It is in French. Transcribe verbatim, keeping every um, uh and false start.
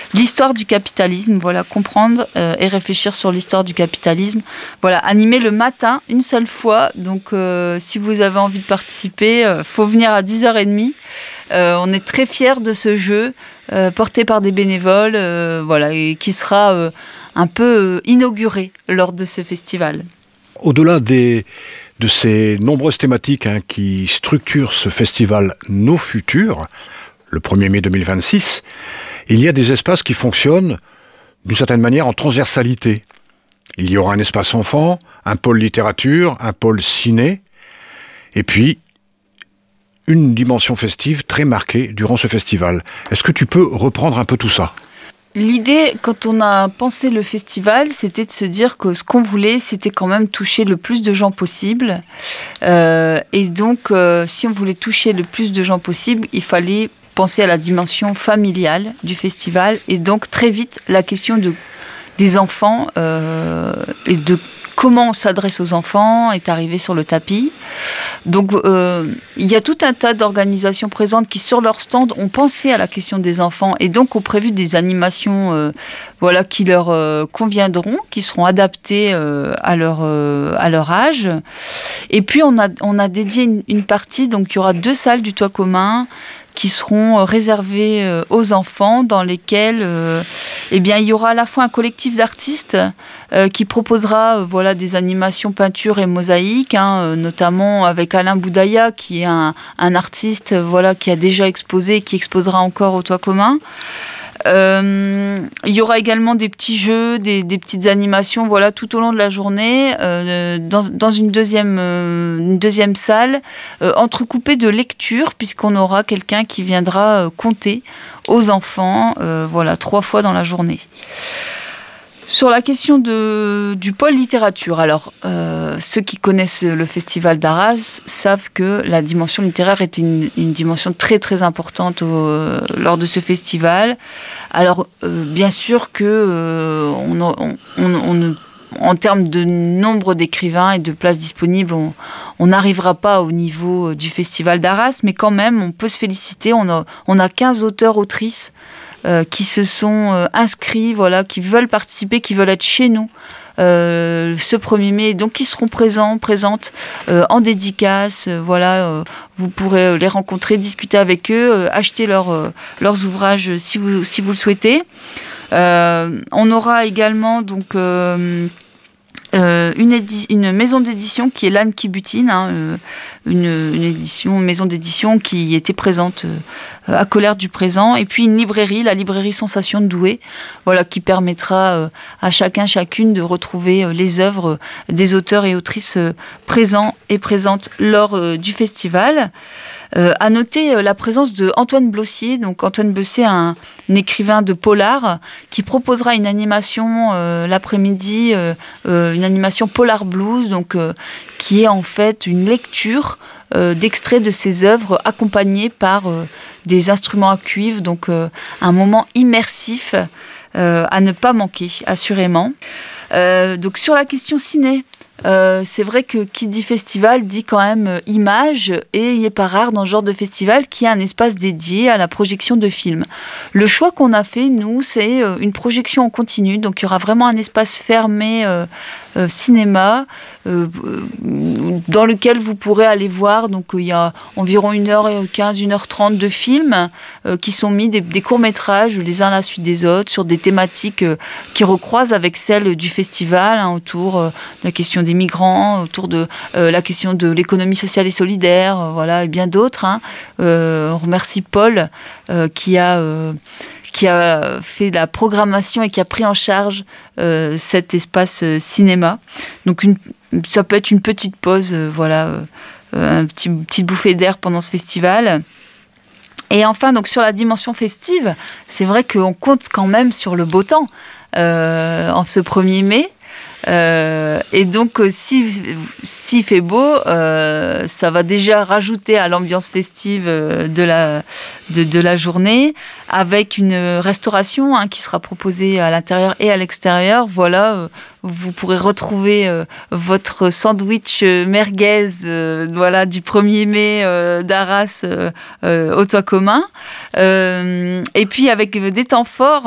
l'histoire du capitalisme, voilà, comprendre euh, et réfléchir sur l'histoire du capitalisme. Voilà, animé le matin, une seule fois. Donc, euh, si vous avez envie de participer, il euh, faut venir à dix heures trente. Euh, on est très fiers de ce jeu, euh, porté par des bénévoles, euh, voilà, et qui sera euh, un peu euh, inauguré lors de ce festival. Au-delà des, de ces nombreuses thématiques hein, qui structurent ce festival Nos Futurs, le premier mai deux mille vingt-six, il y a des espaces qui fonctionnent d'une certaine manière en transversalité. Il y aura un espace enfant, un pôle littérature, un pôle ciné, et puis une dimension festive très marquée durant ce festival. Est-ce que tu peux reprendre un peu tout ça ? L'idée, quand on a pensé le festival, c'était de se dire que ce qu'on voulait, c'était quand même toucher le plus de gens possible. Euh, et donc, euh, si on voulait toucher le plus de gens possible, il fallait penser à la dimension familiale du festival. Et donc, très vite, la question de, des enfants euh, et de comment on s'adresse aux enfants est arrivée sur le tapis. Donc, euh, il y a tout un tas d'organisations présentes qui, sur leur stand, ont pensé à la question des enfants et donc ont prévu des animations euh, voilà, qui leur euh, conviendront, qui seront adaptées euh, à, leur, euh, à leur âge. Et puis, on a, on a dédié une, une partie, donc il y aura deux salles du toit commun qui seront réservées aux enfants, dans lesquelles euh, eh bien, il y aura à la fois un collectif d'artistes euh, qui proposera euh, voilà, des animations peinture et mosaïque, hein, euh, notamment avec Alain Boudaya, qui est un, un artiste euh, voilà, qui a déjà exposé et qui exposera encore au toit commun. Euh, il y aura également des petits jeux, des, des petites animations, voilà, tout au long de la journée, euh, dans, dans une deuxième, euh, une deuxième salle, euh, entrecoupée de lectures, puisqu'on aura quelqu'un qui viendra euh, conter aux enfants, euh, voilà, trois fois dans la journée. Sur la question de, du pôle littérature, alors euh, ceux qui connaissent le festival d'Arras savent que la dimension littéraire était une, une dimension très très importante au, lors de ce festival. Alors euh, bien sûr que euh, on, on, on, on, en termes de nombre d'écrivains et de places disponibles, on n'arrivera pas au niveau du festival d'Arras, mais quand même on peut se féliciter. On a, on a quinze auteurs-autrices Euh, qui se sont euh, inscrits, voilà, qui veulent participer, qui veulent être chez nous euh, ce premier mai, donc qui seront présents, présentes euh, en dédicace, euh, voilà, euh, vous pourrez les rencontrer, discuter avec eux, euh, acheter leur, euh, leurs ouvrages si vous, si vous le souhaitez. Euh, on aura également donc euh, Euh, une, édi- une maison d'édition qui est l'Anne qui butine, hein, euh, une, une édition, une maison d'édition qui était présente euh, à Colère du Présent, et puis une librairie, la librairie Sensation de Douai, voilà, qui permettra euh, à chacun, chacune de retrouver euh, les œuvres des auteurs et autrices euh, présents et présentes lors euh, du festival. Euh, à noter euh, la présence de Antoine Blossier. Donc Antoine Blossier, un, un écrivain de polar, qui proposera une animation euh, l'après-midi, euh, euh, une animation polar blues, donc euh, qui est en fait une lecture euh, d'extraits de ses œuvres accompagnée par euh, des instruments à cuivre, donc euh, un moment immersif euh, à ne pas manquer, assurément. Euh, donc sur la question ciné. Euh, c'est vrai que qui dit festival dit quand même euh, image, et il n'est pas rare dans ce genre de festival qu'il y a un espace dédié à la projection de films. Le choix qu'on a fait, nous, c'est euh, une projection en continu, donc il y aura vraiment un espace fermé euh, euh, cinéma euh, dans lequel vous pourrez aller voir. Donc il y a environ une heure quinze, une heure trente de films euh, qui sont mis, des, des courts-métrages les uns à la suite des autres, sur des thématiques euh, qui recroisent avec celles du festival, hein, autour euh, de la question des migrants, autour de euh, la question de l'économie sociale et solidaire, euh, voilà, et bien d'autres. Hein. Euh, on remercie Paul euh, qui a euh, qui a fait la programmation et qui a pris en charge euh, cet espace euh, cinéma. Donc une, ça peut être une petite pause, euh, voilà, euh, un petit petite bouffée d'air pendant ce festival. Et enfin, donc sur la dimension festive, c'est vrai qu'on compte quand même sur le beau temps euh, en ce premier mai. Euh, et donc, si s'il fait beau, euh, ça va déjà rajouter à l'ambiance festive de la, de, de la journée, avec une restauration hein, qui sera proposée à l'intérieur et à l'extérieur. Voilà, euh, vous pourrez retrouver euh, votre sandwich merguez euh, voilà, du premier mai euh, d'Arras euh, euh, au toit commun. Euh, et puis, avec des temps forts,